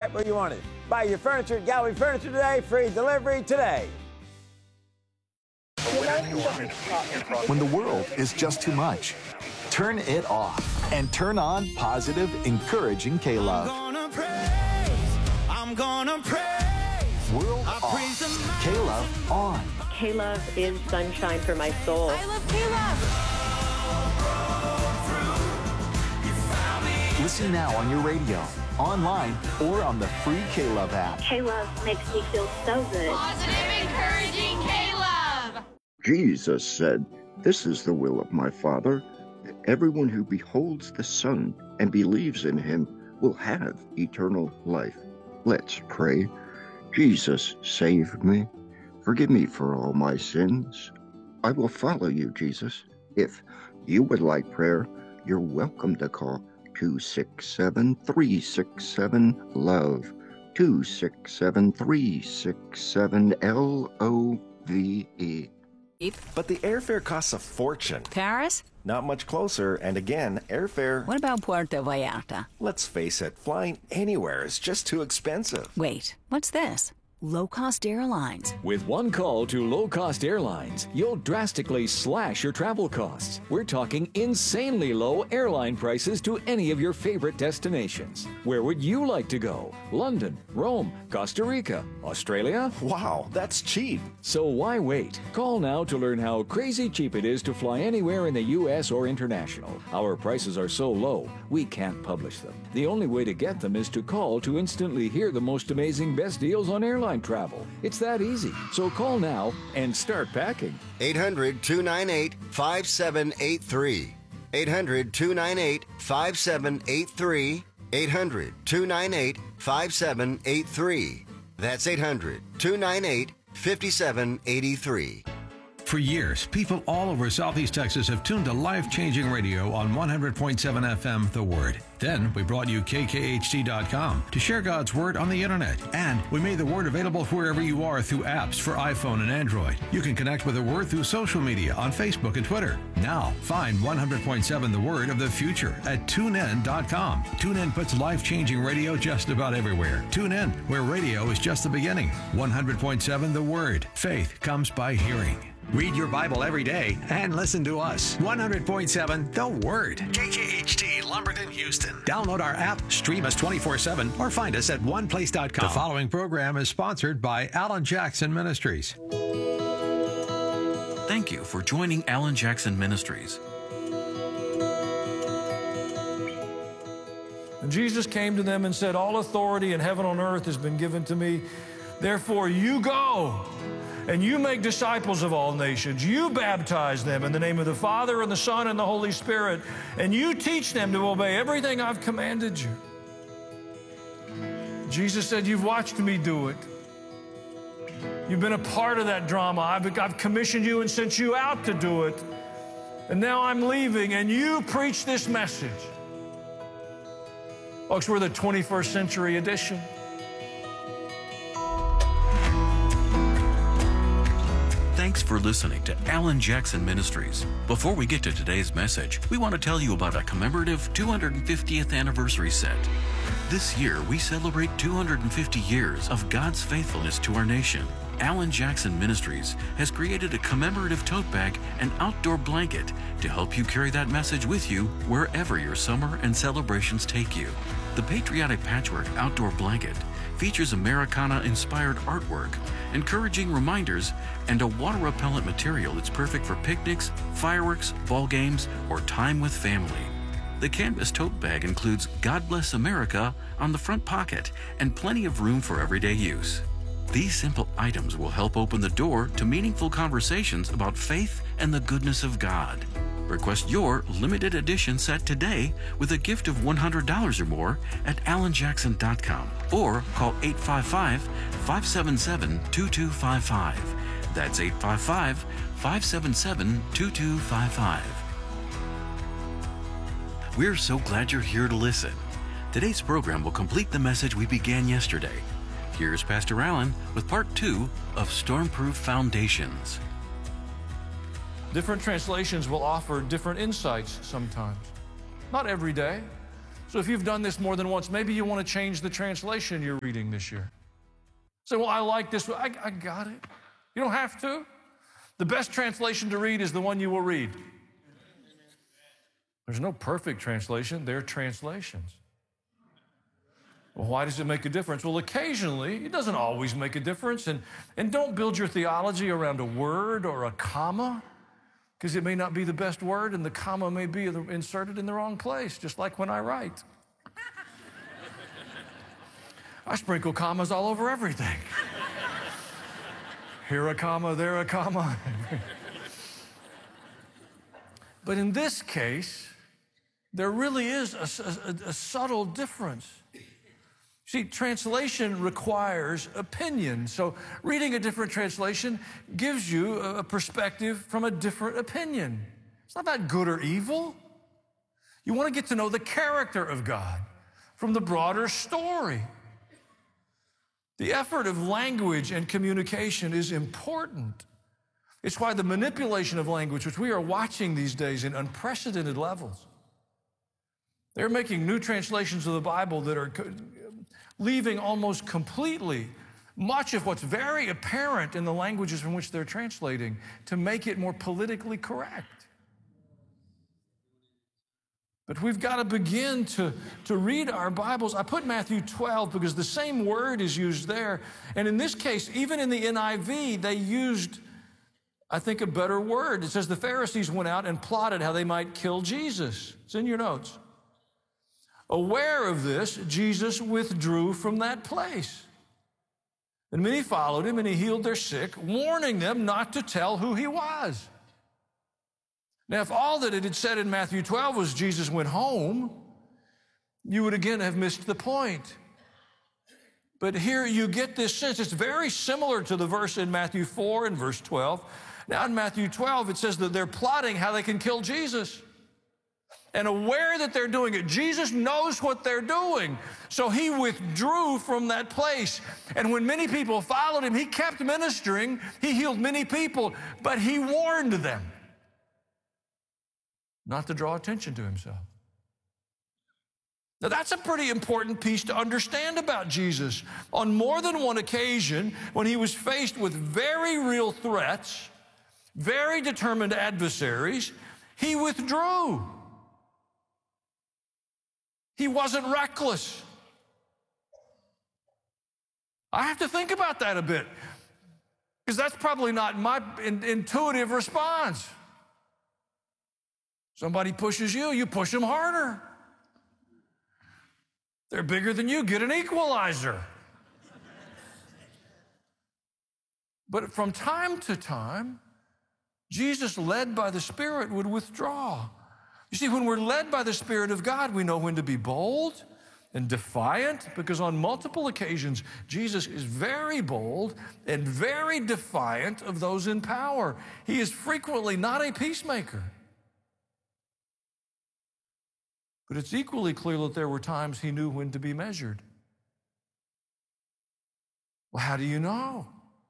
right where you want it. Buy your furniture at Gallery Furniture today. Free delivery today. When the world is just too much, turn it off and turn on positive, encouraging K-Love. I'm gonna praise. World off, K-Love on. K-Love is sunshine for my soul. I love K-Love. Listen now on your radio, online, or on the free K-Love app. K-Love makes me feel so good. Positive, encouraging K-Love. Jesus said, "This is the will of my Father, that everyone who beholds the Son and believes in him will have eternal life." Let's pray. Jesus, save me. Forgive me for all my sins. I will follow you, Jesus. If you would like prayer, you're welcome to call 267-367-LOVE, 267-367-LOVE. But the airfare costs a fortune. Paris? Not much closer, and again, airfare... What about Puerto Vallarta? Let's face it, flying anywhere is just too expensive. Wait, what's this? Low-cost airlines. With one call to low-cost airlines, you'll drastically slash your travel costs. We're talking insanely low airline prices to any of your favorite destinations. Where would you like to go? London, Rome, Costa Rica, Australia? Wow, that's cheap. So why wait? Call now to learn how crazy cheap it is to fly anywhere in the U.S. or international. Our prices are so low, we can't publish them. The only way to get them is to call to instantly hear the most amazing best deals on airline travel. It's that easy. So call now and start packing. 800-298-5783. 800-298-5783. 800-298-5783. That's 800-298-5783. For years, people all over Southeast Texas have tuned to life-changing radio on 100.7 FM, The Word. Then we brought you KKHT.com to share God's Word on the internet. And we made the Word available wherever you are through apps for iPhone and Android. You can connect with the Word through social media on Facebook and Twitter. Now, find 100.7 The Word of the future at TuneIn.com. TuneIn puts life-changing radio just about everywhere. Tune in, where radio is just the beginning. 100.7 The Word. Faith comes by hearing. Read your Bible every day and listen to us. 100.7 The Word. KKHT, Lumberton, Houston. Download our app, stream us 24/7, or find us at oneplace.com. The following program is sponsored by Alan Jackson Ministries. Thank you for joining Alan Jackson Ministries. And Jesus came to them and said, "All authority in heaven and on earth has been given to me. Therefore, you go. And you make disciples of all nations. You baptize them in the name of the Father and the Son and the Holy Spirit. And you teach them to obey everything I've commanded you." Jesus said, "You've watched me do it. You've been a part of that drama. I've commissioned you and sent you out to do it. And now I'm leaving, and you preach this message." Folks, we're the 21st century edition. Thanks for listening to Alan Jackson Ministries. Before we get to today's message, we want to tell you about a commemorative 250th anniversary set. This year, we celebrate 250 years of God's faithfulness to our nation. Alan Jackson Ministries has created a commemorative tote bag and outdoor blanket to help you carry that message with you wherever your summer and celebrations take you. The Patriotic Patchwork Outdoor Blanket features Americana-inspired artwork, encouraging reminders, and a water-repellent material that's perfect for picnics, fireworks, ball games, or time with family. The canvas tote bag includes "God Bless America" on the front pocket and plenty of room for everyday use. These simple items will help open the door to meaningful conversations about faith and the goodness of God. Request your limited edition set today with a gift of $100 or more at alanjackson.com or call 855-577-2255. That's 855-577-2255. We're so glad you're here to listen. Today's program will complete the message we began yesterday. Here's Pastor Allen with part 2 of Stormproof Foundations. Different translations will offer different insights sometimes. Not every day. So if you've done this more than once, maybe you want to change the translation you're reading this year. Say, well, I like this one. I got it. You don't have to. The best translation to read is the one you will read. There's no perfect translation. They're translations. Well, why does it make a difference? Well, occasionally, it doesn't always make a difference. And don't build your theology around a word or a comma, because it may not be the best word, and the comma may be inserted in the wrong place, just like when I write. I sprinkle commas all over everything. Here a comma, there a comma. But in this case, there really is a subtle difference. See, translation requires opinion. So reading a different translation gives you a perspective from a different opinion. It's not about good or evil. You want to get to know the character of God from the broader story. The effort of language and communication is important. It's why the manipulation of language, which we are watching these days in unprecedented levels, they're making new translations of the Bible that are leaving almost completely much of what's very apparent in the languages from which they're translating to make it more politically correct. But we've got to begin to read our Bibles. I put Matthew 12 because the same word is used there. And in this case, even in the NIV, they used, I think, a better word. It says the Pharisees went out and plotted how they might kill Jesus. It's in your notes. Aware of this, Jesus withdrew from that place. And many followed him, and he healed their sick, warning them not to tell who he was. Now, if all that it had said in Matthew 12 was Jesus went home, you would again have missed the point. But here you get this sense. It's very similar to the verse in Matthew 4 and verse 12. Now in Matthew 12, it says that they're plotting how they can kill Jesus. And aware that they're doing it, Jesus knows what they're doing. So he withdrew from that place. And when many people followed him, he kept ministering. He healed many people, but he warned them not to draw attention to himself. Now that's a pretty important piece to understand about Jesus. On more than one occasion, when he was faced with very real threats, very determined adversaries, he withdrew. He wasn't reckless. I have to think about that a bit, because that's probably not my intuitive response. Somebody pushes you, you push them harder. They're bigger than you, get an equalizer. But from time to time, Jesus, led by the Spirit, would withdraw. You see, when we're led by the Spirit of God, we know when to be bold and defiant, because on multiple occasions, Jesus is very bold and very defiant of those in power. He is frequently not a peacemaker. But it's equally clear that there were times he knew when to be measured. Well, how do you know?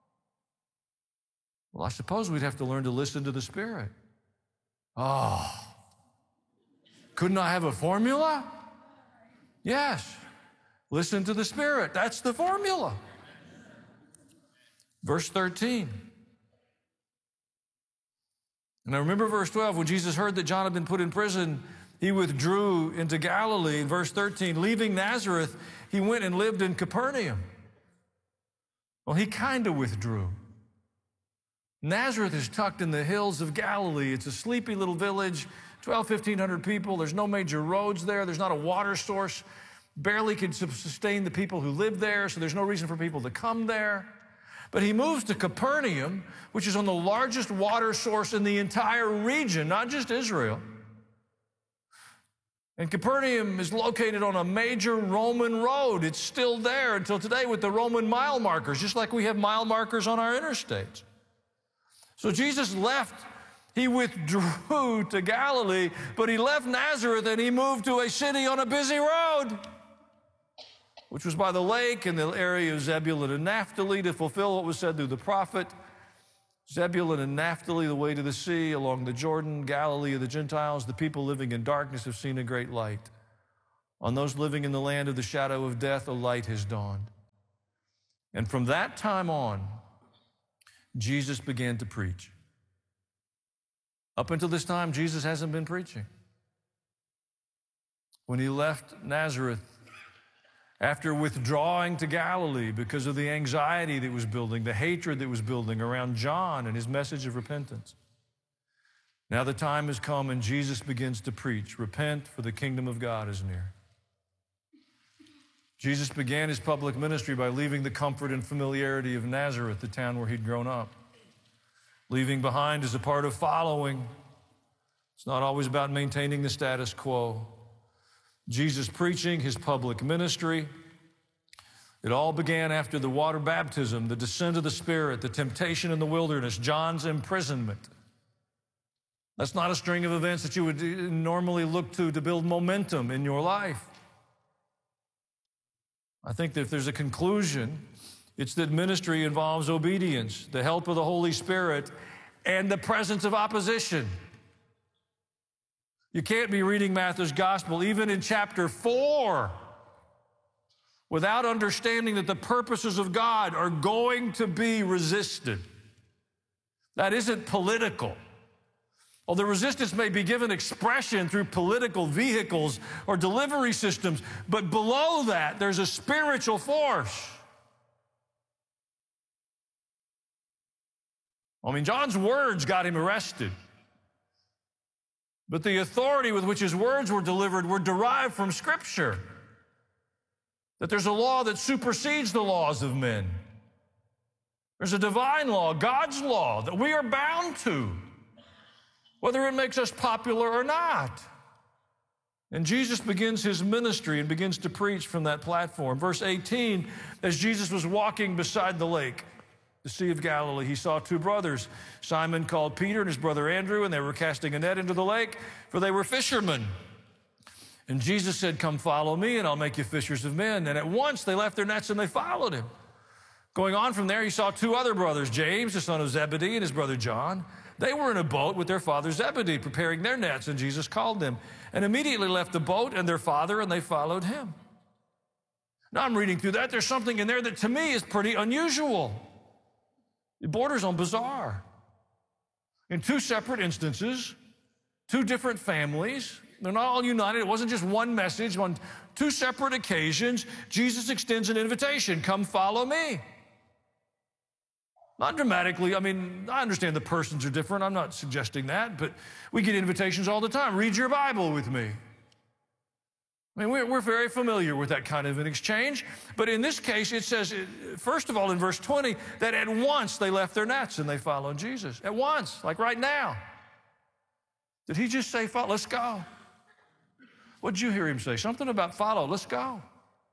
Well, I suppose we'd have to learn to listen to the Spirit. Oh. Couldn't I have a formula? Yes. Listen to the Spirit. That's the formula. Verse 13. And I remember verse 12, when Jesus heard that John had been put in prison, he withdrew into Galilee. In verse 13, leaving Nazareth, he went and lived in Capernaum. Well, he kind of withdrew. Nazareth is tucked in the hills of Galilee. It's a sleepy little village, 1,500 people. There's no major roads there. There's not a water source. Barely could sustain the people who live there, so there's no reason for people to come there. But he moves to Capernaum, which is on the largest water source in the entire region, not just Israel. And Capernaum is located on a major Roman road. It's still there until today with the Roman mile markers, just like we have mile markers on our interstates. So Jesus left. He withdrew to Galilee, but he left Nazareth and he moved to a city on a busy road, which was by the lake in the area of Zebulun and Naphtali, to fulfill what was said through the prophet. Zebulun and Naphtali, the way to the sea, along the Jordan, Galilee of the Gentiles, the people living in darkness have seen a great light. On those living in the land of the shadow of death, a light has dawned. And from that time on, Jesus began to preach. Up until this time, Jesus hasn't been preaching. When he left Nazareth, after withdrawing to Galilee because of the anxiety that was building, the hatred that was building around John and his message of repentance, now the time has come and Jesus begins to preach, repent, for the kingdom of God is near. Jesus began his public ministry by leaving the comfort and familiarity of Nazareth, the town where he'd grown up. Leaving behind is a part of following. It's not always about maintaining the status quo. Jesus preaching his public ministry. It all began after the water baptism, the descent of the Spirit, the temptation in the wilderness, John's imprisonment. That's not a string of events that you would normally look to build momentum in your life. I think that if there's a conclusion, it's that ministry involves obedience, the help of the Holy Spirit, and the presence of opposition. You can't be reading Matthew's gospel, even in chapter 4, without understanding that the purposes of God are going to be resisted. That isn't political. Well, the resistance may be given expression through political vehicles or delivery systems, but below that, there's a spiritual force. I mean, John's words got him arrested, but the authority with which his words were delivered were derived from Scripture. That there's a law that supersedes the laws of men. There's a divine law, God's law, that we are bound to, whether it makes us popular or not. And Jesus begins his ministry and begins to preach from that platform. Verse 18, as Jesus was walking beside the lake, the Sea of Galilee, he saw two brothers, Simon called Peter and his brother Andrew, and they were casting a net into the lake, for they were fishermen. And Jesus said, "Come follow me, and I'll make you fishers of men." And at once they left their nets and they followed him. Going on from there, he saw two other brothers, James, the son of Zebedee, and his brother John. They were in a boat with their father Zebedee, preparing their nets, and Jesus called them, and immediately left the boat and their father, and they followed him. Now I'm reading through that. There's something in there that to me is pretty unusual. It borders on bizarre. In two separate instances, two different families, they're not all united. It wasn't just one message. On two separate occasions, Jesus extends an invitation, "Come follow me." Not dramatically. I mean, I understand the persons are different. I'm not suggesting that, but we get invitations all the time. Read your Bible with me. I mean, we're very familiar with that kind of an exchange. But in this case, it says, first of all, in verse 20, that at once they left their nets and they followed Jesus. At once, like right now. Did he just say, follow? Let's go? What did you hear him say? Something about follow. Let's go.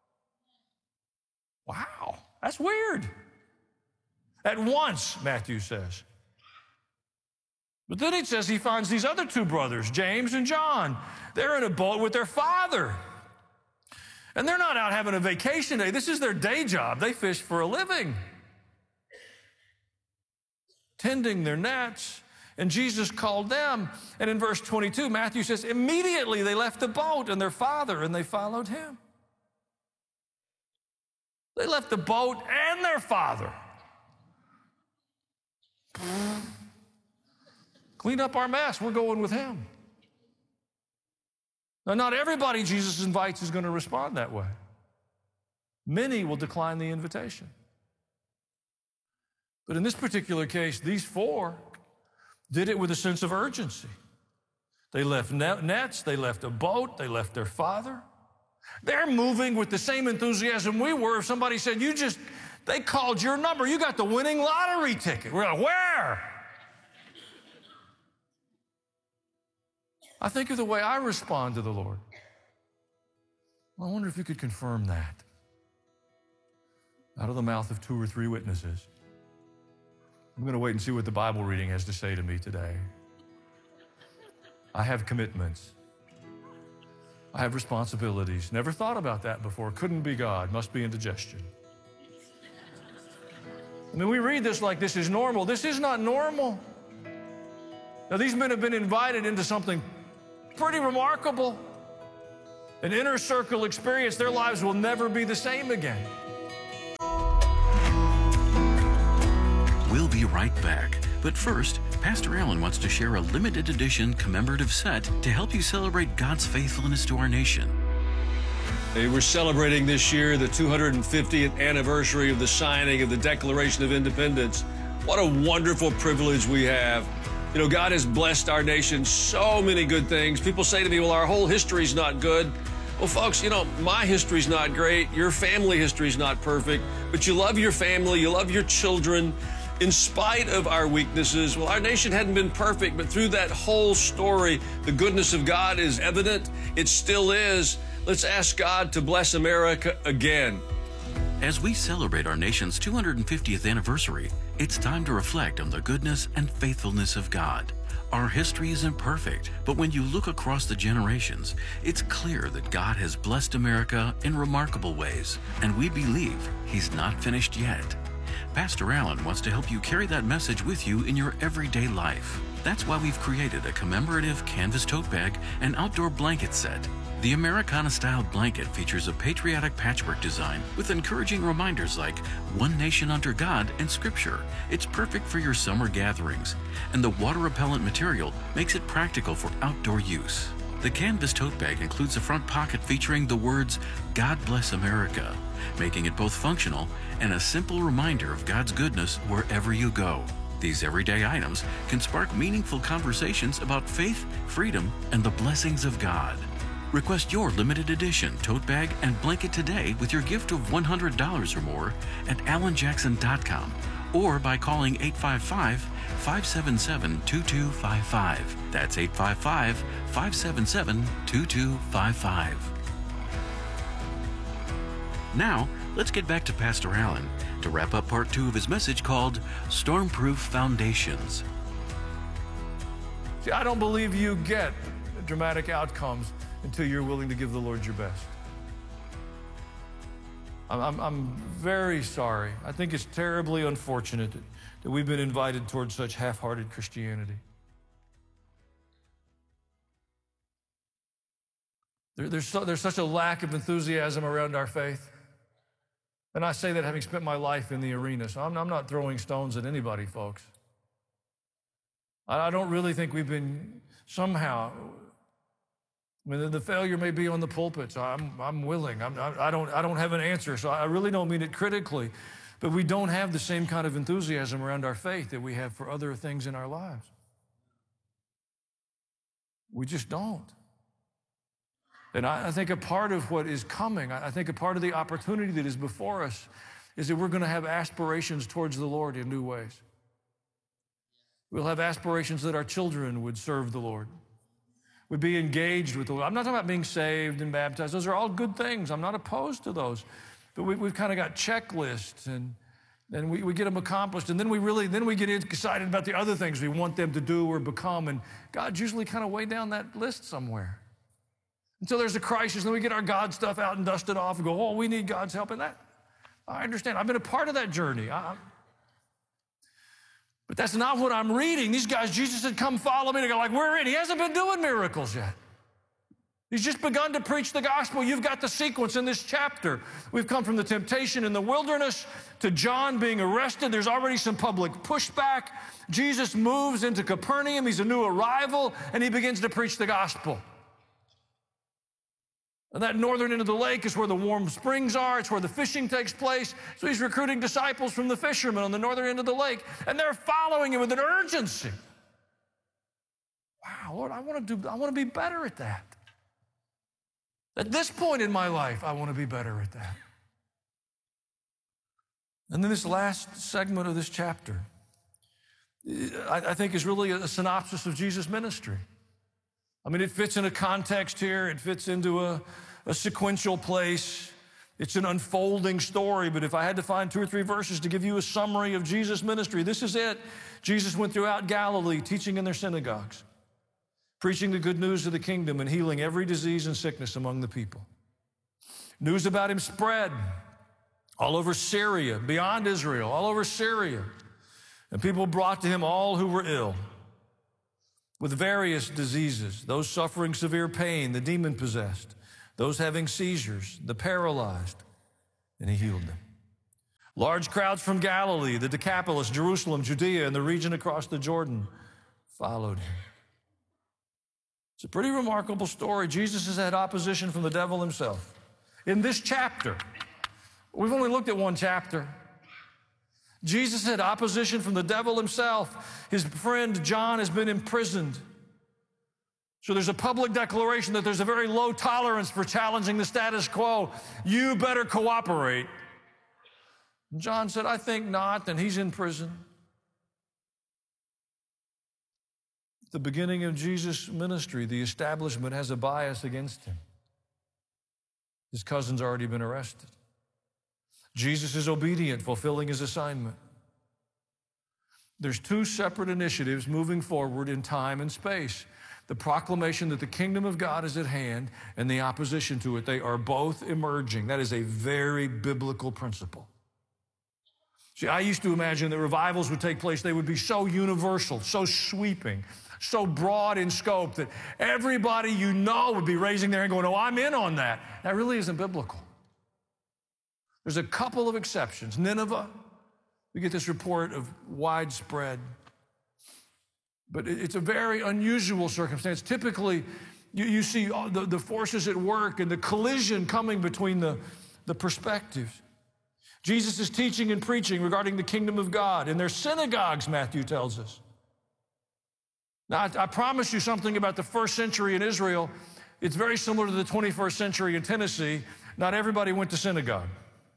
Wow, that's weird. At once, Matthew says. But then it says he finds these other two brothers, James and John. They're in a boat with their father. And they're not out having a vacation day. This is their day job. They fish for a living. Tending their nets. And Jesus called them. And in verse 22, Matthew says, immediately they left the boat and their father, and they followed him. They left the boat and their father. Clean up our mess. We're going with him. Now, not everybody Jesus invites is going to respond that way. Many will decline the invitation. But in this particular case, these four did it with a sense of urgency. They left nets, they left a boat, they left their father. They're moving with the same enthusiasm we were if somebody said, they called your number, you got the winning lottery ticket. We're like, where? I think of the way I respond to the Lord. I wonder if you could confirm that out of the mouth of 2 or 3 witnesses. I'm going to wait and see what the Bible reading has to say to me today. I have commitments. I have responsibilities. Never thought about that before. Couldn't be God. Must be indigestion. I mean, we read this like this is normal. This is not normal. Now, these men have been invited into something pretty remarkable. an inner circle experience, their lives will never be the same again. We'll be right back. But first, Pastor Allen wants to share a limited edition commemorative set to help you celebrate God's faithfulness to our nation. Hey, we're celebrating this year the 250th anniversary of the signing of the Declaration of Independence. What a wonderful privilege we have. You know, God has blessed our nation so many good things. People say to me, well, our whole history's not good. Well, folks, you know, my history's not great. Your family history's not perfect, but you love your family, you love your children. In spite of our weaknesses, well, our nation hadn't been perfect, but through that whole story, the goodness of God is evident. It still is. Let's ask God to bless America again. As we celebrate our nation's 250th anniversary, it's time to reflect on the goodness and faithfulness of God. Our history isn't perfect, but when you look across the generations, it's clear that God has blessed America in remarkable ways, and we believe He's not finished yet. Pastor Allen wants to help you carry that message with you in your everyday life. That's why we've created a commemorative canvas tote bag and outdoor blanket set. The Americana-style blanket features a patriotic patchwork design with encouraging reminders like one nation under God and Scripture. It's perfect for your summer gatherings, and the water-repellent material makes it practical for outdoor use. The canvas tote bag includes a front pocket featuring the words, God Bless America, making it both functional and a simple reminder of God's goodness wherever you go. These everyday items can spark meaningful conversations about faith, freedom, and the blessings of God. Request your limited edition tote bag and blanket today with your gift of $100 or more at allenjackson.com or by calling 855-577-2255. That's 855-577-2255. Now, let's get back to Pastor Allen to wrap up part 2 of his message called Stormproof Foundations. See, I don't believe you get dramatic outcomes until you're willing to give the Lord your best. I'm very sorry. I think it's terribly unfortunate that we've been invited towards such half-hearted Christianity. There's such a lack of enthusiasm around our faith. And I say that having spent my life in the arena, so I'm not throwing stones at anybody, folks. I don't really think we've been somehow, I mean, the failure may be on the pulpit, so I'm willing. I don't have an answer, so I really don't mean it critically, but we don't have the same kind of enthusiasm around our faith that we have for other things in our lives. We just don't. And I think a part of what is coming, I think a part of the opportunity that is before us is that we're going to have aspirations towards the Lord in new ways. We'll have aspirations that our children would serve the Lord, would be engaged with the Lord. I'm not talking about being saved and baptized. Those are all good things. I'm not opposed to those. But we've kind of got checklists, and we get them accomplished, and then we get excited about the other things we want them to do or become, and God's usually kind of way down that list somewhere. Until there's a crisis, then we get our God stuff out and dust it off and go, oh, we need God's help in that. I understand. I've been a part of that journey. But that's not what I'm reading. These guys, Jesus said, come follow me. They go like, we're in. He hasn't been doing miracles yet. He's just begun to preach the gospel. You've got the sequence in this chapter. We've come from the temptation in the wilderness to John being arrested. There's already some public pushback. Jesus moves into Capernaum. He's a new arrival, and he begins to preach the gospel. And that northern end of the lake is where the warm springs are. It's where the fishing takes place. So he's recruiting disciples from the fishermen on the northern end of the lake, and they're following him with an urgency. Wow, Lord, I want to be better at that. At this point in my life, I want to be better at that. And then this last segment of this chapter, I think is really a synopsis of Jesus' ministry. I mean, it fits in a context here. It fits into a sequential place. It's an unfolding story, but if I had to find 2 or 3 verses to give you a summary of Jesus' ministry, this is it. Jesus went throughout Galilee, teaching in their synagogues, preaching the good news of the kingdom and healing every disease and sickness among the people. News about him spread all over Syria, beyond Israel, all over Syria. And people brought to him all who were ill with various diseases, those suffering severe pain, the demon-possessed, those having seizures, the paralyzed, and he healed them. Large crowds from Galilee, the Decapolis, Jerusalem, Judea, and the region across the Jordan followed him. It's a pretty remarkable story. Jesus has had opposition from the devil himself. In this chapter, we've only looked at one chapter. Jesus had opposition from the devil himself. His friend John has been imprisoned. So there's a public declaration that there's a very low tolerance for challenging the status quo. You better cooperate. John said, I think not, and he's in prison. At the beginning of Jesus' ministry, the establishment has a bias against him. His cousin's already been arrested. Jesus is obedient, fulfilling his assignment. There's two separate initiatives moving forward in time and space. The proclamation that the kingdom of God is at hand and the opposition to it. They are both emerging. That is a very biblical principle. See, I used to imagine that revivals would take place. They would be so universal, so sweeping, so broad in scope that everybody you know would be raising their hand going, oh, I'm in on that. That really isn't biblical. There's a couple of exceptions. Nineveh, we get this report of widespread, but it's a very unusual circumstance. Typically, you see the forces at work and the collision coming between the perspectives. Jesus is teaching and preaching regarding the kingdom of God in their synagogues, Matthew tells us. Now, I promise you something about the first century in Israel. It's very similar to the 21st century in Tennessee. Not everybody went to synagogue.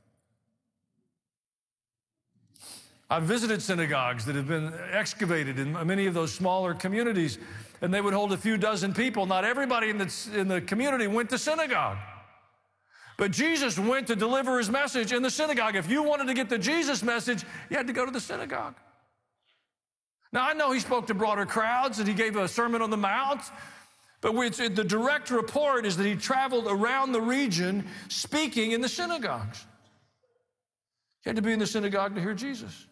I've visited synagogues that have been excavated in many of those smaller communities, and they would hold a few dozen people. Not everybody in the community went to synagogue. But Jesus went to deliver his message in the synagogue. If you wanted to get the Jesus message, you had to go to the synagogue. Now, I know he spoke to broader crowds and he gave a Sermon on the Mount, but the direct report is that he traveled around the region speaking in the synagogues. You had to be in the synagogue to hear Jesus.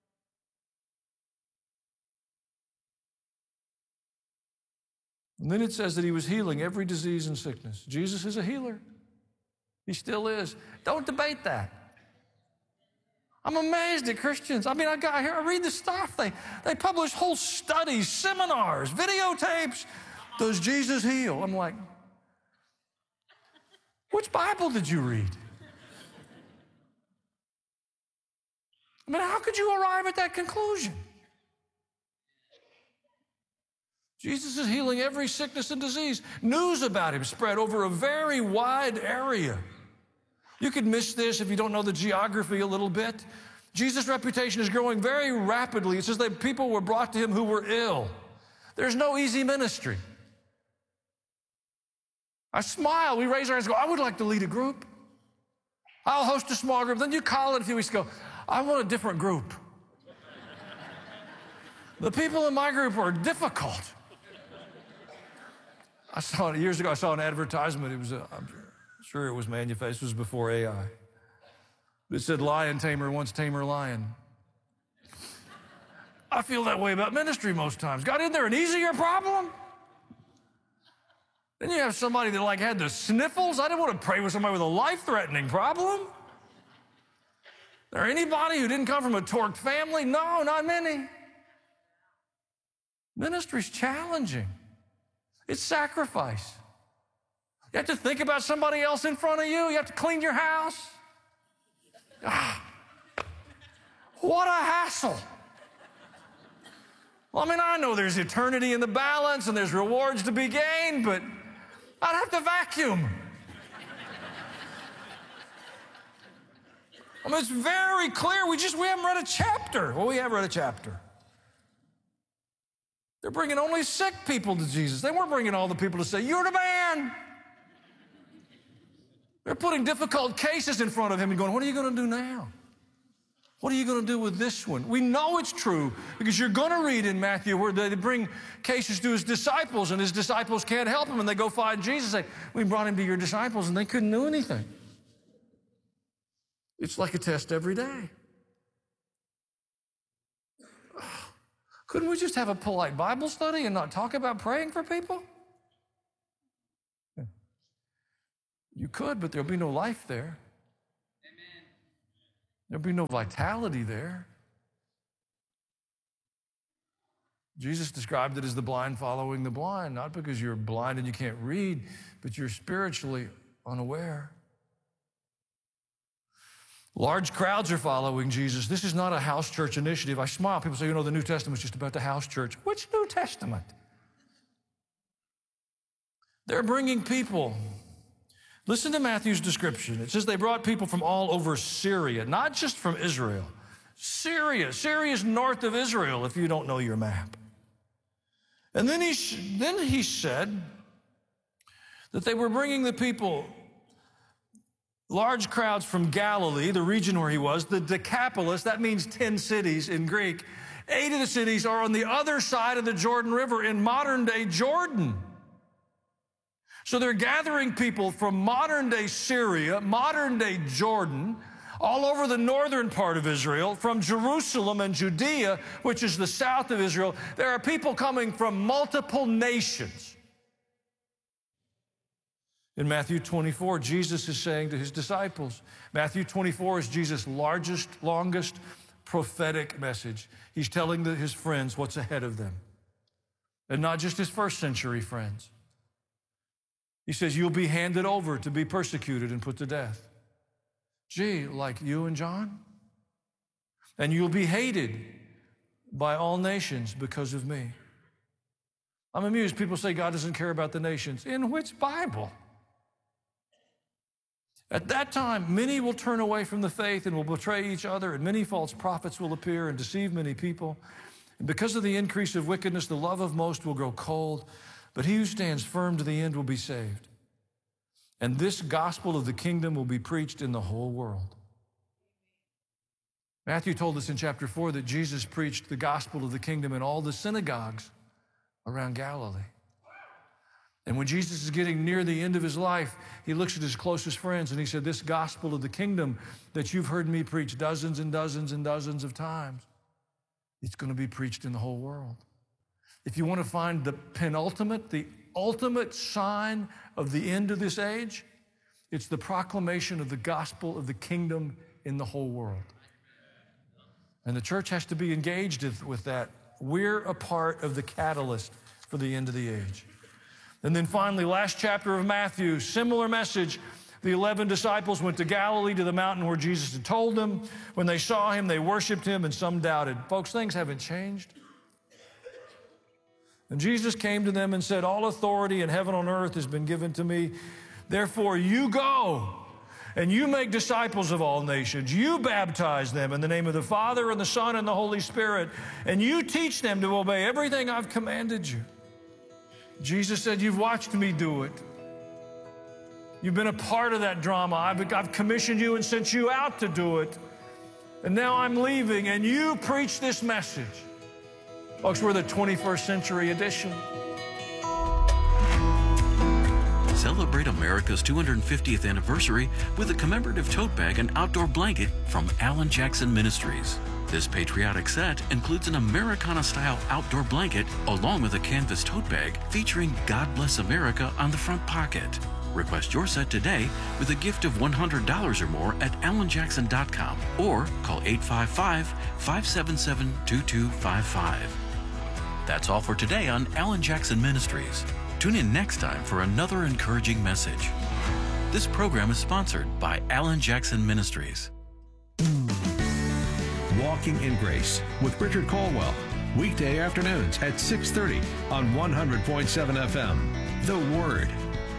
And then it says that he was healing every disease and sickness. Jesus is a healer. He still is. Don't debate that. I'm amazed at Christians. I mean, I read the stuff. They publish whole studies, seminars, videotapes. Does Jesus heal? I'm like, which Bible did you read? I mean, how could you arrive at that conclusion? Jesus is healing every sickness and disease. News about him spread over a very wide area. You could miss this if you don't know the geography a little bit. Jesus' reputation is growing very rapidly. It says that people were brought to him who were ill. There's no easy ministry. I smile. We raise our hands and go, I would like to lead a group. I'll host a small group. Then you call it a few weeks ago, I want a different group. The people in my group are difficult. Years ago, I saw an advertisement. I'm sure it was manufactured. This was before AI. It said, lion tamer wants tamer lion. I feel that way about ministry most times. God, isn't there an easier problem? Then you have somebody that had the sniffles. I didn't want to pray with somebody with a life-threatening problem. There anybody who didn't come from a torqued family? No, not many. Ministry's challenging. It's sacrifice. You have to think about somebody else in front of you. You have to clean your house. What a hassle. Well, I mean, I know there's eternity in the balance and there's rewards to be gained, but I'd have to vacuum. I mean, it's very clear. We haven't read a chapter. Well, we have read a chapter. They're bringing only sick people to Jesus. They weren't bringing all the people to say, you're the man. They're putting difficult cases in front of him and going, what are you going to do now? What are you going to do with this one? We know it's true because you're going to read in Matthew where they bring cases to his disciples and his disciples can't help him and they go find Jesus and say, we brought him to your disciples and they couldn't do anything. It's like a test every day. Couldn't we just have a polite Bible study and not talk about praying for people? You could, but there'll be no life there. There'll be no vitality there. Jesus described it as the blind following the blind, not because you're blind and you can't read, but you're spiritually unaware. Large crowds are following Jesus. This is not a house church initiative. I smile. People say, the New Testament's just about the house church. Which New Testament? They're bringing people. Listen to Matthew's description. It says they brought people from all over Syria, not just from Israel. Syria. Syria is north of Israel, if you don't know your map. And then he said that they were bringing the people, large crowds from Galilee, the region where he was, the Decapolis, that means 10 cities in Greek. 8 of the cities are on the other side of the Jordan River in modern-day Jordan. So they're gathering people from modern-day Syria, modern-day Jordan, all over the northern part of Israel, from Jerusalem and Judea, which is the south of Israel. There are people coming from multiple nations. In Matthew 24, Jesus is saying to his disciples, Matthew 24 is Jesus' largest, longest prophetic message. He's telling his friends what's ahead of them, and not just his first century friends. He says, you'll be handed over to be persecuted and put to death. Gee, like you and John? And you'll be hated by all nations because of me. I'm amused. People say God doesn't care about the nations. In which Bible? At that time, many will turn away from the faith and will betray each other, and many false prophets will appear and deceive many people. And because of the increase of wickedness, the love of most will grow cold, but he who stands firm to the end will be saved. And this gospel of the kingdom will be preached in the whole world. Matthew told us in chapter 4 that Jesus preached the gospel of the kingdom in all the synagogues around Galilee. And when Jesus is getting near the end of his life, he looks at his closest friends and he said, this gospel of the kingdom that you've heard me preach dozens and dozens and dozens of times, it's going to be preached in the whole world. If you want to find the penultimate, the ultimate sign of the end of this age, it's the proclamation of the gospel of the kingdom in the whole world. And the church has to be engaged with that. We're a part of the catalyst for the end of the age. And then finally, last chapter of Matthew, similar message. The 11 disciples went to Galilee, to the mountain where Jesus had told them. When they saw him, they worshiped him, and some doubted. Folks, things haven't changed. And Jesus came to them and said, all authority in heaven and earth has been given to me. Therefore, you go and you make disciples of all nations. You baptize them in the name of the Father and the Son and the Holy Spirit, and you teach them to obey everything I've commanded you. Jesus said, you've watched me do it. You've been a part of that drama. I've commissioned you and sent you out to do it. And now I'm leaving, and you preach this message. Folks, we're the 21st century edition. Celebrate America's 250th anniversary with a commemorative tote bag and outdoor blanket from Alan Jackson Ministries. This patriotic set includes an Americana-style outdoor blanket along with a canvas tote bag featuring God Bless America on the front pocket. Request your set today with a gift of $100 or more at alanjackson.com or call 855-577-2255. That's all for today on Alan Jackson Ministries. Tune in next time for another encouraging message. This program is sponsored by Alan Jackson Ministries. Walking in Grace with Richard Colwell. Weekday afternoons at 6:30 on 100.7 FM. The Word.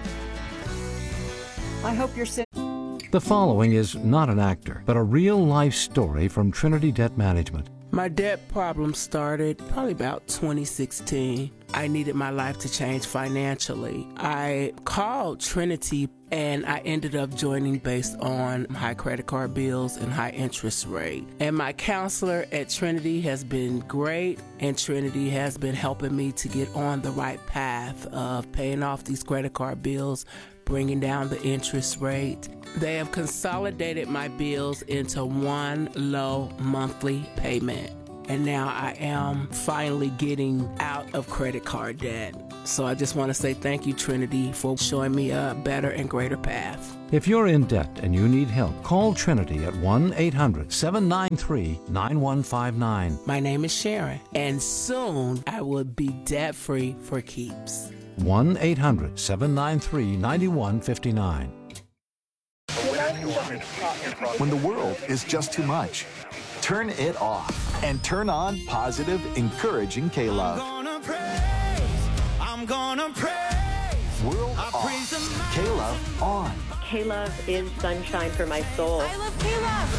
I hope you're sitting. The following is not an actor, but a real-life story from Trinity Debt Management. My debt problem started probably about 2016. I needed my life to change financially. I called Trinity and I ended up joining based on high credit card bills and high interest rate. And my counselor at Trinity has been great, and Trinity has been helping me to get on the right path of paying off these credit card bills, bringing down the interest rate. They have consolidated my bills into one low monthly payment. And now I am finally getting out of credit card debt. So I just want to say thank you, Trinity, for showing me a better and greater path. If you're in debt and you need help, call Trinity at 1-800-793-9159. My name is Sharon, and soon I will be debt-free for keeps. 1-800-793-9159. When the world is just too much, turn it off and turn on positive, encouraging K-Love. I'm gonna praise. World I off. praise the K-Love on. K-Love is sunshine for my soul. I love K-Love.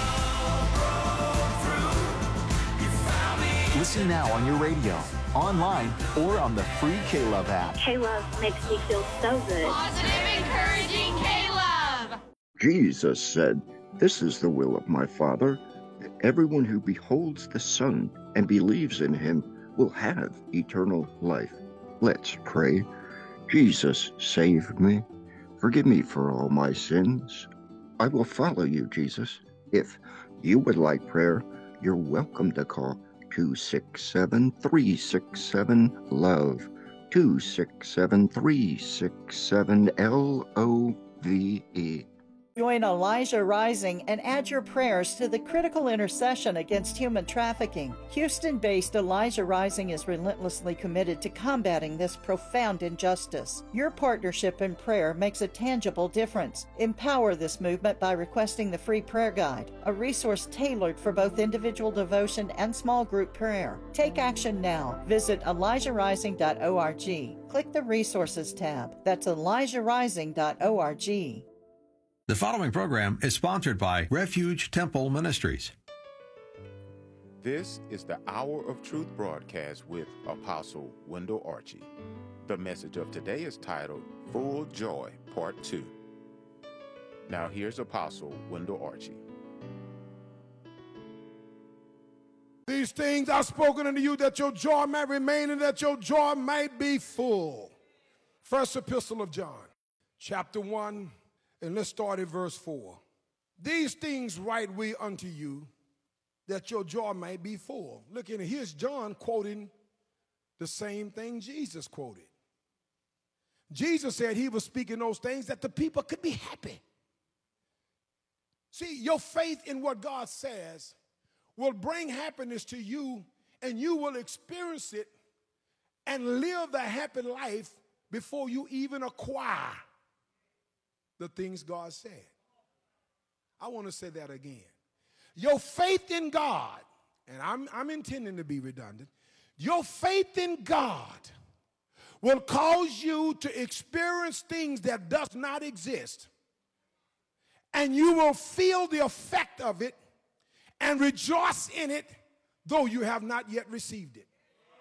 Listen now on your radio, online, or on the free K-Love app. K-Love makes me feel so good. Positive, encouraging K-Love. Jesus said, "This is the will of my Father, that everyone who beholds the Son and believes in him will have eternal life." Let's pray. Jesus, save me. Forgive me for all my sins. I will follow you, Jesus. If you would like prayer, you're welcome to call 267-367-LOVE, 267-367-LOVE. Join Elijah Rising and add your prayers to the critical intercession against human trafficking. Houston-based Elijah Rising is relentlessly committed to combating this profound injustice. Your partnership in prayer makes a tangible difference. Empower this movement by requesting the free prayer guide, a resource tailored for both individual devotion and small group prayer. Take action now. Visit ElijahRising.org. Click the Resources tab. That's ElijahRising.org. The following program is sponsored by Refuge Temple Ministries. This is the Hour of Truth broadcast with Apostle Wendell Archie. The message of today is titled Full Joy, Part 2. Now here's Apostle Wendell Archie. These things I've spoken unto you, that your joy may remain and that your joy might be full. First Epistle of John, chapter 1, and let's start at verse 4. These things write we unto you, that your joy may be full. Look in, here's John quoting the same thing Jesus quoted. Jesus said he was speaking those things that the people could be happy. See, your faith in what God says will bring happiness to you, and you will experience it and live the happy life before you even acquire the things God said. I want to say that again. Your faith in God, and I'm intending to be redundant, your faith in God will cause you to experience things that does not exist, and you will feel the effect of it and rejoice in it, though you have not yet received it.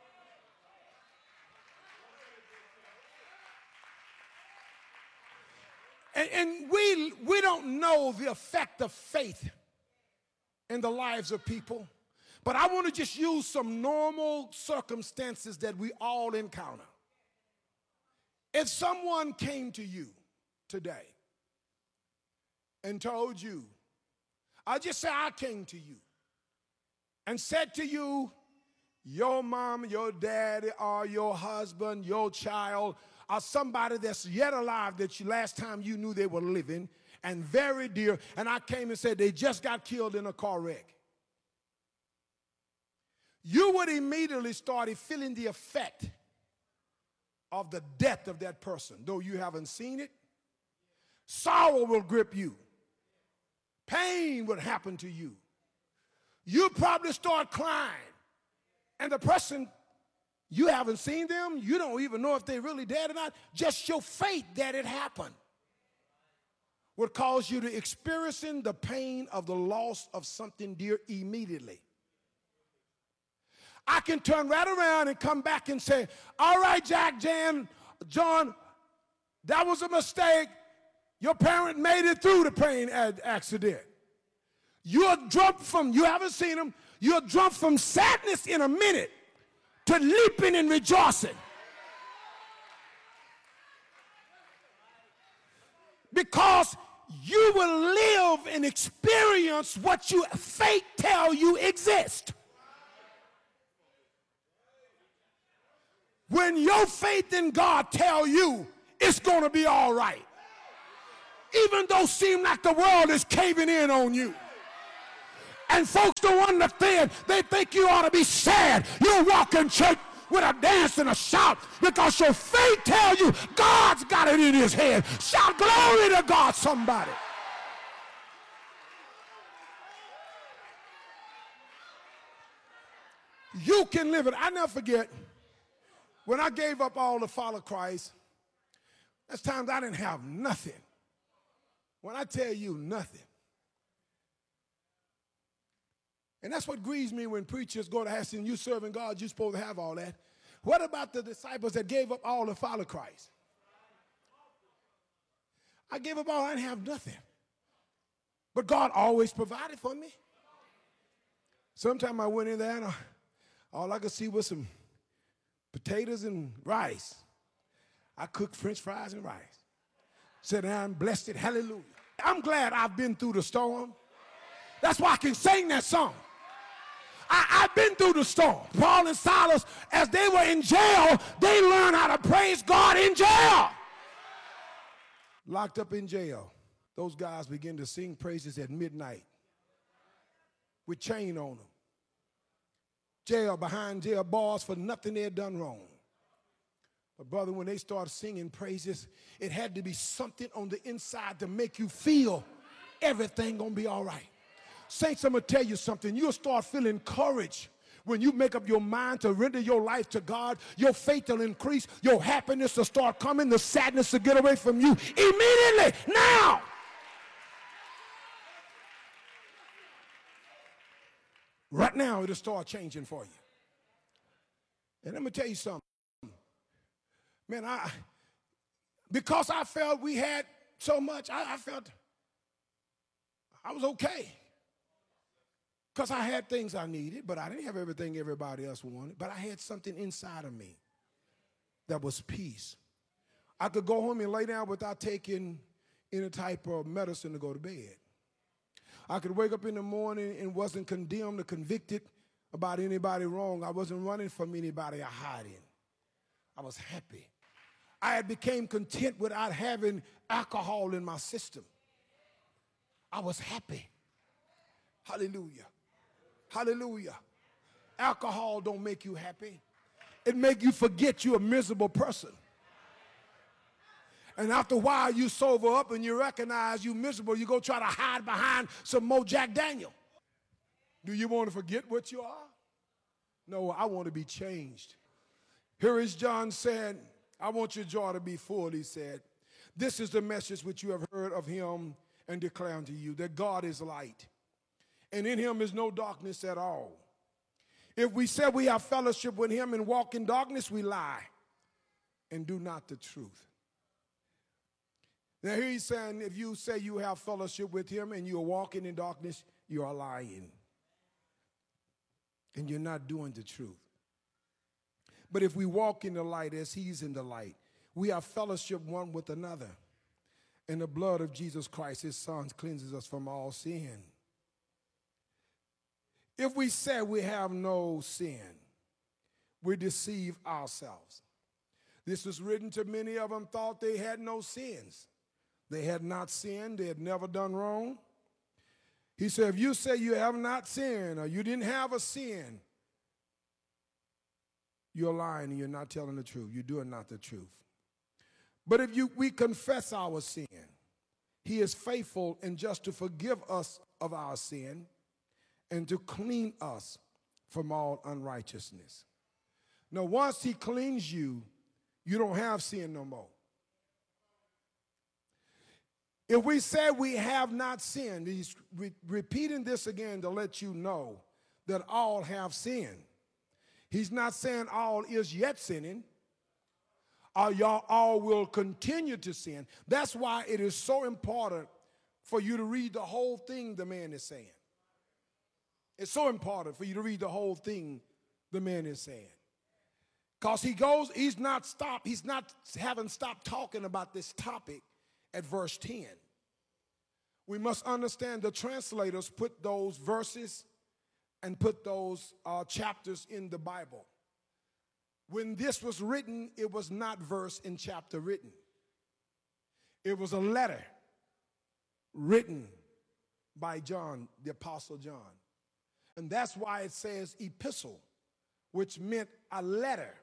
And we don't know the effect of faith in the lives of people, but I want to just use some normal circumstances that we all encounter. If someone came to you today and told you, I'll just say I came to you and said to you, your mom, your daddy, or your husband, your child, or somebody that's yet alive that you last time you knew they were living and very dear, and I came and said they just got killed in a car wreck. You would immediately start feeling the effect of the death of that person, though you haven't seen it. Sorrow will grip you. Pain would happen to you. You probably start crying, and the person, you haven't seen them, you don't even know if they're really dead or not. Just your faith that it happened would cause you to experience the pain of the loss of something dear immediately. I can turn right around and come back and say, all right, Jack, Jan, John, that was a mistake. Your parent made it through the plane accident. You're jumped from, you haven't seen them, you're jumped from sadness in a minute to leaping and rejoicing. Because you will live and experience what you faith tell you exist. when your faith in God tell you it's going to be all right, even though it seems like the world is caving in on you. And folks don't understand. They think you ought to be sad. You walk in church with a dance and a shout because your faith tells you God's got it in his head. Shout glory to God, somebody. You can live it. I never forget when I gave up all to follow Christ, there's times I didn't have nothing. When I tell you nothing. And that's what grieves me when preachers go to asking you serving God, you're supposed to have all that. What about the disciples that gave up all to follow Christ? I gave up all, I didn't have nothing. But God always provided for me. Sometime I went in there and all I could see was some potatoes and rice. I cooked French fries and rice. Sat down, blessed it, hallelujah. I'm glad I've been through the storm. That's why I can sing that song. I've been through the storm. Paul and Silas, as they were in jail, they learned how to praise God in jail. Locked up in jail, those guys begin to sing praises at midnight with chain on them. Jail, behind jail bars for nothing they had done wrong. But brother, when they started singing praises, it had to be something on the inside to make you feel everything gonna be all right. Saints, I'm gonna tell you something. You'll start feeling courage when you make up your mind to render your life to God. Your faith will increase. Your happiness will start coming. The sadness will get away from you immediately. Now. Right now, it'll start changing for you. And let me tell you something. Man, because I felt we had so much, I felt I was okay. Because I had things I needed, but I didn't have everything everybody else wanted. But I had something inside of me that was peace. I could go home and lay down without taking any type of medicine to go to bed. I could wake up in the morning and wasn't condemned or convicted about anybody wrong. I wasn't running from anybody or hiding. I was happy. I had became content without having alcohol in my system. I was happy. Hallelujah. Hallelujah. Alcohol don't make you happy. It make you forget you're a miserable person. And after a while, you sober up and you recognize you're miserable. You go try to hide behind some more Jack Daniel. Do you want to forget what you are? No, I want to be changed. Here is John said, I want your joy to be full, he said. This is the message which you have heard of him and declare unto you, that God is light, and in him is no darkness at all. If we say we have fellowship with him and walk in darkness, we lie and do not the truth. Now here he's saying, if you say you have fellowship with him and you're walking in darkness, you are lying. And you're not doing the truth. But if we walk in the light as he's in the light, we have fellowship one with another. And the blood of Jesus Christ, his son, cleanses us from all sin. If we say we have no sin, we deceive ourselves. This was written to many of them thought they had no sins. They had not sinned. They had never done wrong. He said, if you say you have not sinned or you didn't have a sin, you're lying and you're not telling the truth. You're doing not the truth. But if we confess our sin, he is faithful and just to forgive us of our sin and to clean us from all unrighteousness. Now, once he cleans you, you don't have sin no more. If we say we have not sinned, he's repeating this again to let you know that all have sinned. He's not saying all is yet sinning, or y'all all will continue to sin. That's why it is so important for you to read the whole thing the man is saying. It's so important for you to read the whole thing the man is saying. Because he's not haven't stopped talking about this topic at verse 10. We must understand the translators put those verses and put those chapters in the Bible. When this was written, it was not verse and chapter written. It was a letter written by John, the Apostle John. And that's why it says epistle, which meant a letter.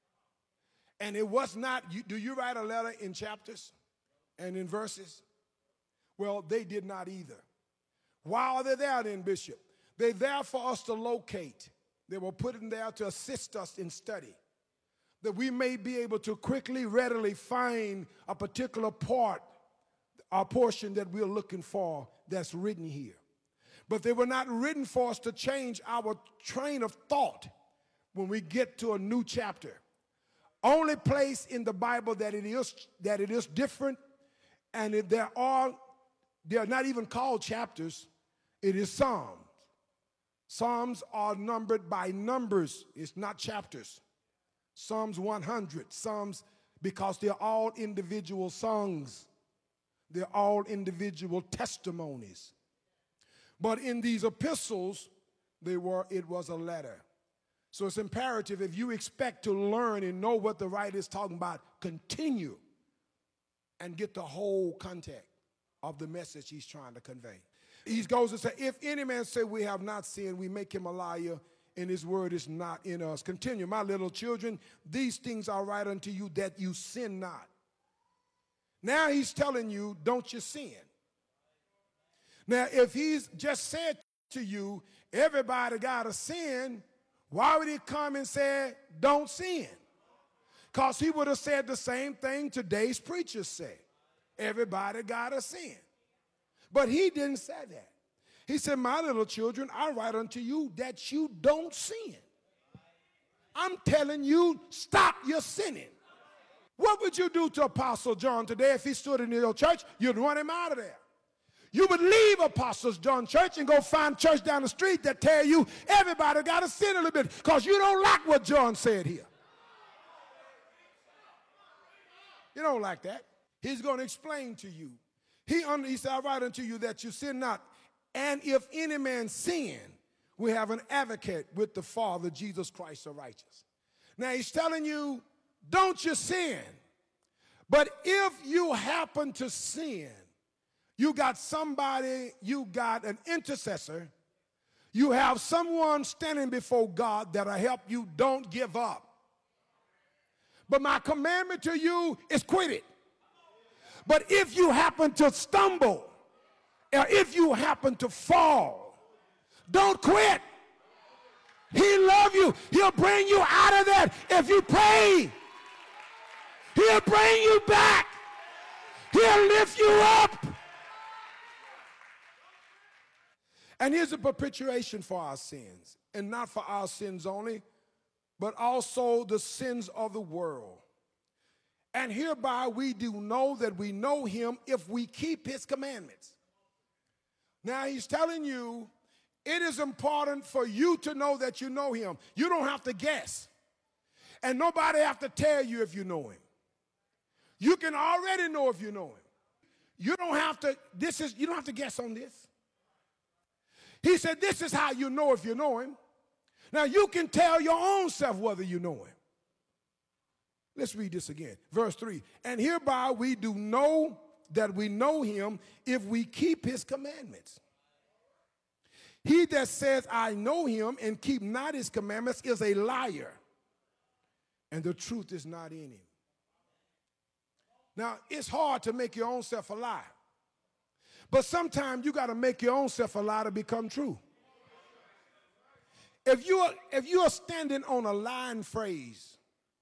And it was not, do you write a letter in chapters and in verses? Well, they did not either. Why are they there then, Bishop? They're there for us to locate. They were put in there to assist us in study, that we may be able to quickly, readily find a particular part, a portion that we're looking for that's written here. But they were not written for us to change our train of thought when we get to a new chapter. Only place in the Bible that it is different, and they're not even called chapters, it is Psalms. Psalms are numbered by numbers, it's not chapters. Psalms 100, Psalms, because they're all individual songs. They're all individual testimonies. But in these epistles, it was a letter. So it's imperative, if you expect to learn and know what the writer is talking about, continue and get the whole context of the message he's trying to convey. He goes and says, if any man say we have not sinned, we make him a liar, and his word is not in us. Continue, my little children, these things I write unto you that you sin not. Now he's telling you, don't you sin. Now, if he's just said to you, everybody got to sin, why would he come and say, don't sin? Because he would have said the same thing today's preachers say. Everybody got to sin. But he didn't say that. He said, my little children, I write unto you that you don't sin. I'm telling you, stop your sinning. What would you do to Apostle John today if he stood in your church? You'd run him out of there. You would leave Apostle John church and go find church down the street that tell you everybody got to sin a little bit because you don't like what John said here. You don't like that. He's going to explain to you. He said, I write unto you that you sin not. And if any man sin, we have an advocate with the Father, Jesus Christ the righteous. Now he's telling you, don't you sin. But if you happen to sin, you got somebody, you got an intercessor, you have someone standing before God that'll help you. Don't give up. But my commandment to you is quit it. But if you happen to stumble, or if you happen to fall, don't quit. He loves you. He'll bring you out of that if you pray. He'll bring you back. He'll lift you up. And here's a perpetuation for our sins, and not for our sins only, but also the sins of the world. And hereby we do know that we know him if we keep his commandments. Now he's telling you it is important for you to know that you know him. You don't have to guess. And nobody have to tell you if you know him. You can already know if you know him. You don't have to, you don't have to guess on this. He said this is how you know if you know him. Now you can tell your own self whether you know him. Let's read this again. Verse 3. And hereby we do know that we know him if we keep his commandments. He that says, I know him and keep not his commandments is a liar, and the truth is not in him. Now, it's hard to make your own self a lie. But sometimes you got to make your own self a lie to become true. If you are standing on a lying phrase,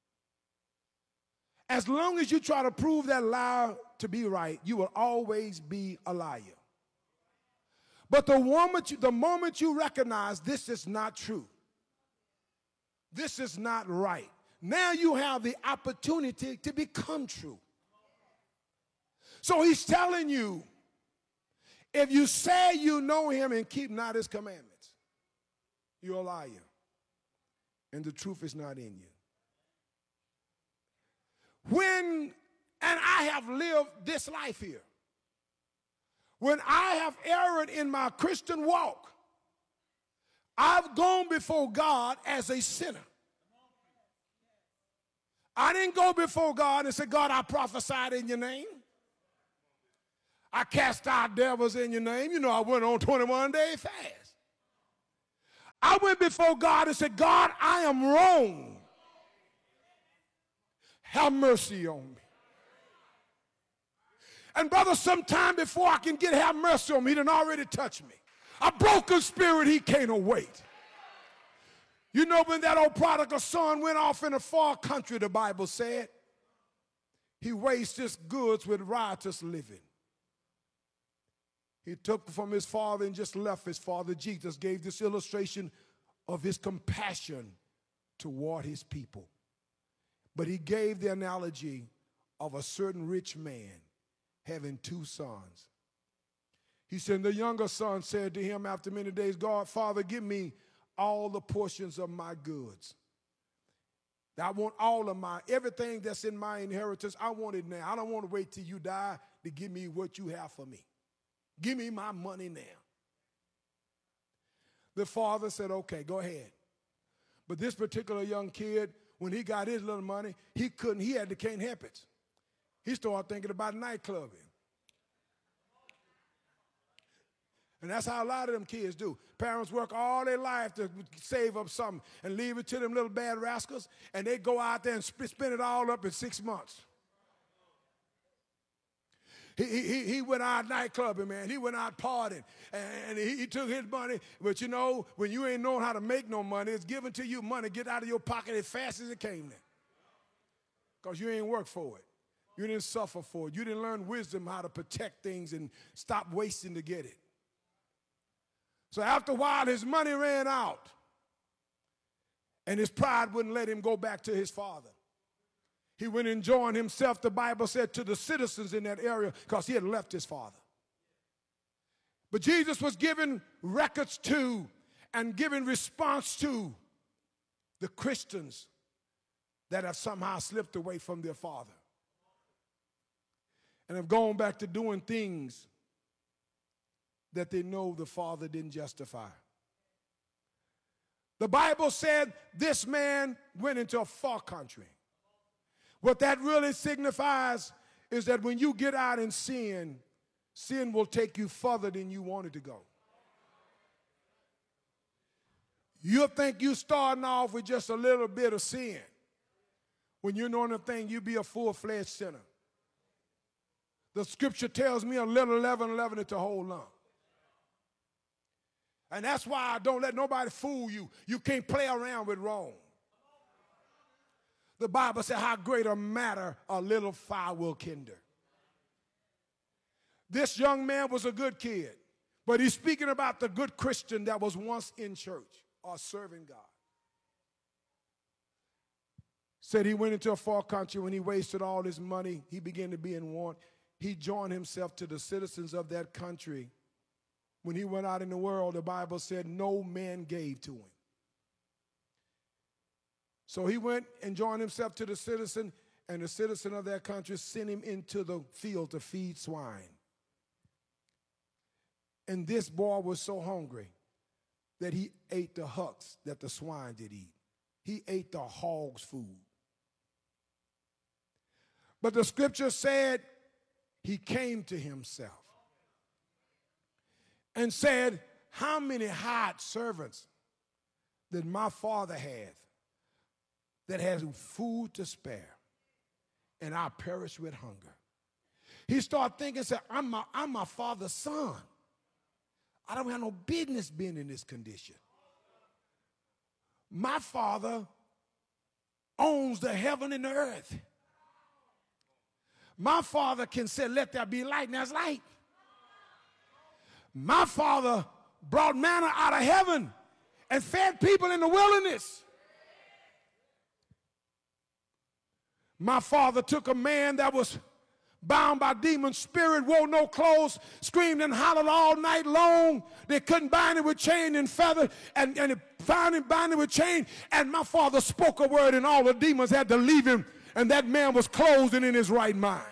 as long as you try to prove that lie to be right, you will always be a liar. But the moment you recognize this is not true, this is not right, now you have the opportunity to become true. So he's telling you, if you say you know him and keep not his commandments, you're a liar, and the truth is not in you. And I have lived this life here. When I have erred in my Christian walk, I've gone before God as a sinner. I didn't go before God and say, God, I prophesied in your name. I cast out devils in your name. You know, I went on 21-day fast. I went before God and said, God, I am wrong. Have mercy on me. And brother, sometime before I can get have mercy on me, he done already touched me. A broken spirit, he can't await. You know, when that old prodigal son went off in a far country, the Bible said, he wasted his goods with riotous living. He took from his father and just left his father. Jesus gave this illustration of his compassion toward his people. But he gave the analogy of a certain rich man having two sons. He said, the younger son said to him after many days, God, Father, give me all the portions of my goods. I want all of everything that's in my inheritance, I want it now. I don't want to wait till you die to give me what you have for me. Give me my money now. The father said, okay, go ahead. But this particular young kid, when he got his little money, he can't help it. He started thinking about nightclubbing. And that's how a lot of them kids do. Parents work all their life to save up something and leave it to them little bad rascals, and they go out there and spend it all up in 6 months. He went out nightclubbing, man. He went out partying, and he took his money. But you know, when you ain't knowing how to make no money, it's given to you money. Get out of your pocket as fast as it came there. Because you ain't worked for it. You didn't suffer for it. You didn't learn wisdom how to protect things and stop wasting to get it. So after a while, his money ran out. And his pride wouldn't let him go back to his father. He went and joined himself, the Bible said, to the citizens in that area because he had left his father. But Jesus was giving records to and giving response to the Christians that have somehow slipped away from their father and have gone back to doing things that they know the father didn't justify. The Bible said this man went into a far country. What that really signifies is that when you get out in sin, sin will take you further than you wanted to go. You'll think you're starting off with just a little bit of sin. When you know the thing, you'll be a full-fledged sinner. The scripture tells me a little leaven it to whole lump. And that's why I don't let nobody fool you. You can't play around with wrong. The Bible said, how great a matter a little fire will kindle. This young man was a good kid, but he's speaking about the good Christian that was once in church or serving God. Said he went into a far country. When he wasted all his money, he began to be in want. He joined himself to the citizens of that country. When he went out in the world, the Bible said no man gave to him. So he went and joined himself to the citizen, and the citizen of that country sent him into the field to feed swine. And this boy was so hungry that he ate the hucks that the swine did eat. He ate the hog's food. But the scripture said he came to himself and said, how many hired servants that my father hath that has food to spare, and I perish with hunger. He started thinking, said, I'm my father's son. I don't have no business being in this condition. My father owns the heaven and the earth. My father can say, let there be light, and there's light. My father brought manna out of heaven and fed people in the wilderness. My father took a man that was bound by demon spirit, wore no clothes, screamed and hollered all night long. They couldn't bind him with chain and feather, and found him bound him with chain. And my father spoke a word, and all the demons had to leave him, and that man was clothed and in his right mind.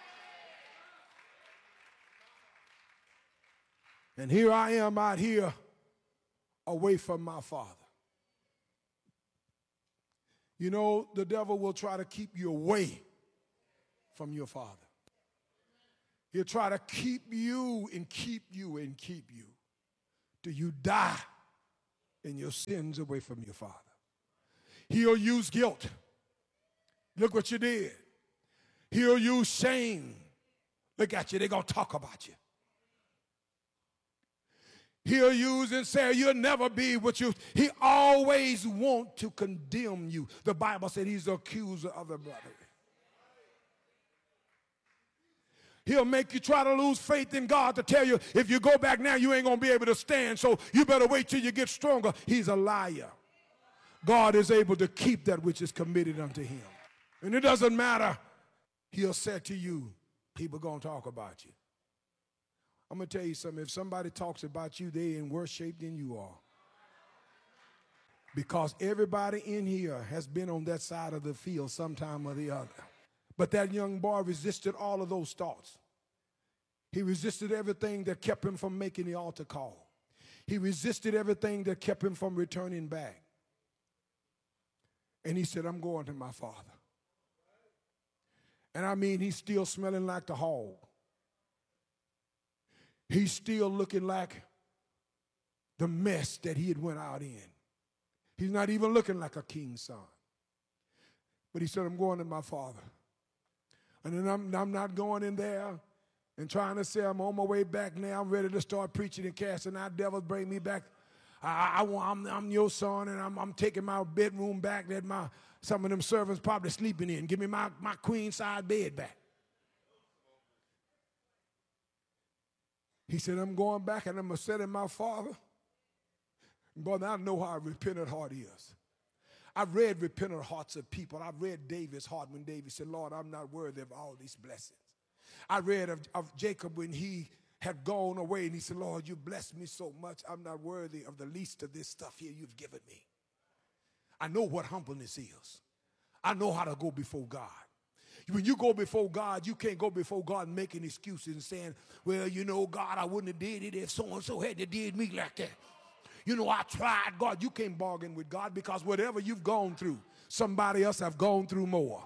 And here I am out here away from my father. You know, the devil will try to keep you away from your Father. He'll try to keep you and keep you and keep you till you die in your sins away from your Father. He'll use guilt. Look what you did. He'll use shame. Look at you, they're going to talk about you. He'll use and say, you'll never be what you. He always wants to condemn you. The Bible said he's the accuser of the brother. He'll make you try to lose faith in God to tell you, if you go back now, you ain't going to be able to stand, so you better wait till you get stronger. He's a liar. God is able to keep that which is committed unto him. And it doesn't matter. He'll say to you, people going to talk about you. I'm going to tell you something. If somebody talks about you, they're in worse shape than you are. Because everybody in here has been on that side of the field sometime or the other. But that young boy resisted all of those thoughts. He resisted everything that kept him from making the altar call. He resisted everything that kept him from returning back. And he said, I'm going to my Father. And I mean, he's still smelling like the hog. He's still looking like the mess that he had went out in. He's not even looking like a king's son. But he said, I'm going to my Father. And then I'm not going in there and trying to say I'm on my way back now. I'm ready to start preaching and casting out devils, bring me back. I'm your son, and I'm taking my bedroom back that some of them servants probably sleeping in. Give me my queen side bed back. He said, I'm going back and I'm going to sit in my Father. Brother, I know how a repentant heart is. I've read repentant hearts of people. I've read David's heart when David said, Lord, I'm not worthy of all these blessings. I read of Jacob when he had gone away and he said, Lord, you blessed me so much. I'm not worthy of the least of this stuff here you've given me. I know what humbleness is. I know how to go before God. When you go before God, you can't go before God making excuses and saying, well, you know, God, I wouldn't have did it if so-and-so had to did me like that. You know, I tried. God, you can't bargain with God because whatever you've gone through, somebody else have gone through more.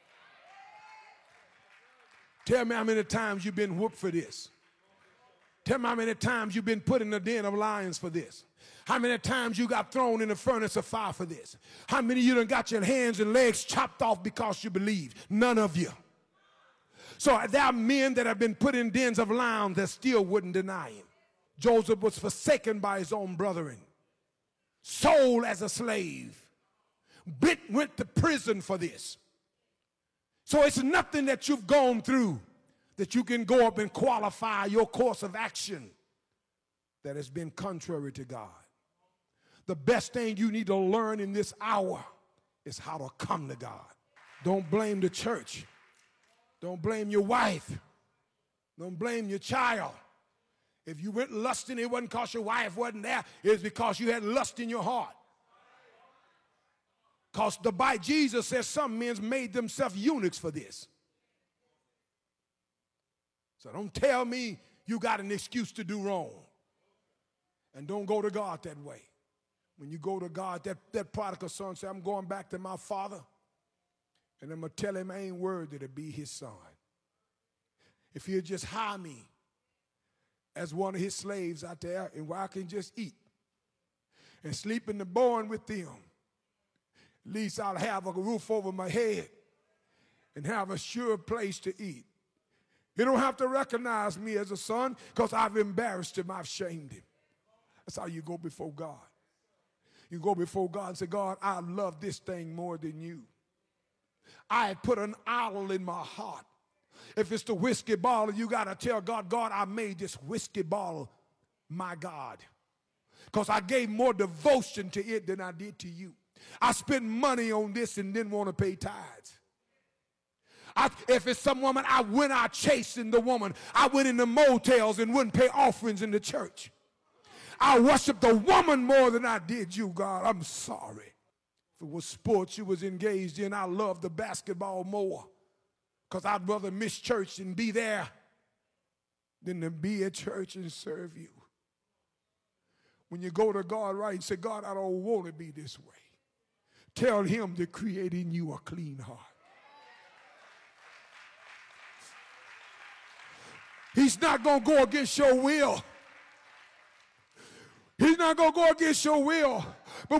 Tell me how many times you've been whooped for this. Tell me how many times you've been put in the den of lions for this. How many times you got thrown in the furnace of fire for this. How many of you done got your hands and legs chopped off because you believed? None of you. So there are men that have been put in dens of lions that still wouldn't deny him. Joseph was forsaken by his own brethren, sold as a slave, went to prison for this. So it's nothing that you've gone through that you can go up and qualify your course of action that has been contrary to God. The best thing you need to learn in this hour is how to come to God. Don't blame the church. Don't blame your wife. Don't blame your child. If you went lusting, it wasn't because your wife wasn't there. It was because you had lust in your heart. Because Jesus says some men made themselves eunuchs for this. So don't tell me you got an excuse to do wrong. And don't go to God that way. When you go to God, that prodigal son said, I'm going back to my father. And I'm going to tell him I ain't worthy to be his son. If he'll just hire me as one of his slaves out there and where I can just eat and sleep in the barn with them, at least I'll have a roof over my head and have a sure place to eat. He don't have to recognize me as a son because I've embarrassed him, I've shamed him. That's how you go before God. You go before God and say, God, I love this thing more than you. I put an idol in my heart. If it's the whiskey bottle, you got to tell God, God, I made this whiskey bottle my God. Because I gave more devotion to it than I did to you. I spent money on this and didn't want to pay tithes. If it's some woman, I went out chasing the woman. I went into motels and wouldn't pay offerings in the church. I worshiped the woman more than I did you, God. I'm sorry. If it was sports you was engaged in, I loved the basketball more. Because I'd rather miss church and be there than to be at church and serve you. When you go to God, right, and say, God, I don't want to be this way. Tell him to create in you a clean heart. He's not going to go against your will. He's not going to go against your will. But